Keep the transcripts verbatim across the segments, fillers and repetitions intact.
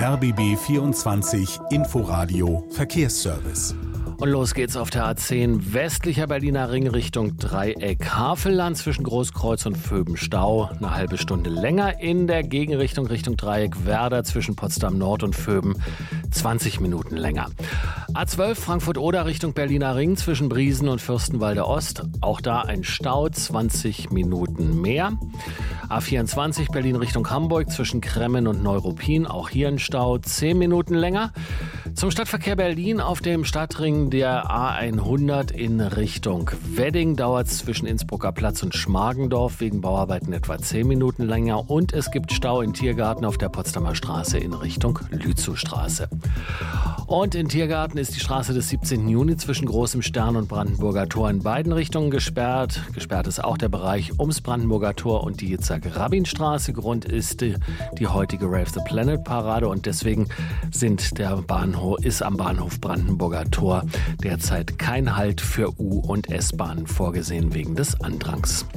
R B B vierundzwanzig Inforadio Verkehrsservice. Und los geht's auf der A zehn, westlicher Berliner Ring Richtung Dreieck Havelland zwischen Großkreuz und Vöben Stau. Eine halbe Stunde länger. In der Gegenrichtung Richtung Dreieck Werder zwischen Potsdam Nord und Vöben zwanzig Minuten länger. A zwölf Frankfurt-Oder Richtung Berliner Ring zwischen Briesen und Fürstenwalde Ost. Auch da ein Stau, zwanzig Minuten mehr. A vierundzwanzig Berlin Richtung Hamburg zwischen Kremmen und Neuruppin. Auch hier ein Stau, zehn Minuten länger. Zum Stadtverkehr Berlin auf dem Stadtring der A hundert in Richtung Wedding dauert es zwischen Innsbrucker Platz und Schmargendorf wegen Bauarbeiten etwa zehn Minuten länger. Und es gibt Stau in Tiergarten auf der Potsdamer Straße in Richtung Lützowstraße. Und in Tiergarten ist die Straße des siebzehnten Juni zwischen Großem Stern und Brandenburger Tor in beiden Richtungen gesperrt. Gesperrt ist auch der Bereich ums Brandenburger Tor und die Yitzhak-Rabin-Straße. Grund ist die, die heutige Rave the Planet Parade und deswegen sind der Bahnhof, ist am Bahnhof Brandenburger Tor derzeit kein Halt für U- und S-Bahnen vorgesehen wegen des Andrangs.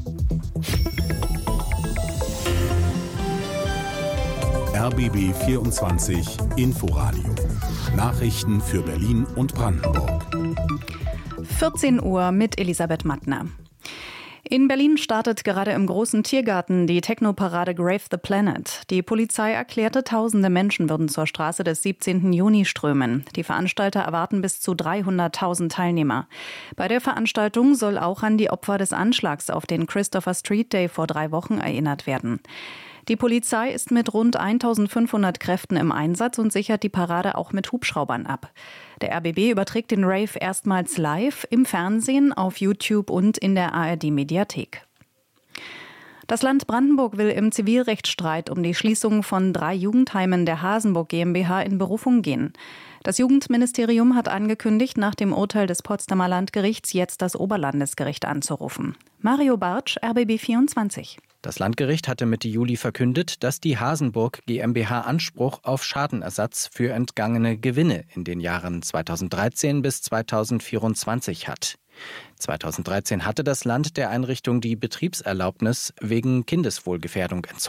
R B B vierundzwanzig Inforadio. Nachrichten für Berlin und Brandenburg. vierzehn Uhr mit Elisabeth Mattner. In Berlin startet gerade im großen Tiergarten die Techno-Parade Grave the Planet. Die Polizei erklärte, tausende Menschen würden zur Straße des siebzehnten Juni strömen. Die Veranstalter erwarten bis zu dreihunderttausend Teilnehmer. Bei der Veranstaltung soll auch an die Opfer des Anschlags auf den Christopher Street Day vor drei Wochen erinnert werden. Die Polizei ist mit rund eintausendfünfhundert Kräften im Einsatz und sichert die Parade auch mit Hubschraubern ab. Der R B B überträgt den Rave erstmals live im Fernsehen, auf YouTube und in der A R D-Mediathek. Das Land Brandenburg will im Zivilrechtsstreit um die Schließung von drei Jugendheimen der Hasenburg GmbH in Berufung gehen. Das Jugendministerium hat angekündigt, nach dem Urteil des Potsdamer Landgerichts jetzt das Oberlandesgericht anzurufen. Mario Bartsch, R B B vierundzwanzig. Das Landgericht hatte Mitte Juli verkündet, dass die Hasenburg GmbH Anspruch auf Schadenersatz für entgangene Gewinne in den Jahren zweitausenddreizehn bis zweitausendvierundzwanzig hat. zweitausenddreizehn hatte das Land der Einrichtung die Betriebserlaubnis wegen Kindeswohlgefährdung entzogen.